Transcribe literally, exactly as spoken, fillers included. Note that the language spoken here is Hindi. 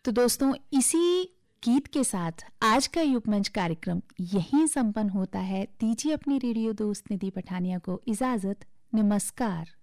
तो दोस्तों, इसी गीत के साथ आज का युगमंच कार्यक्रम यहीं संपन्न होता है। दीजिए अपनी रेडियो दोस्त निधि पठानिया को इजाजत। नमस्कार।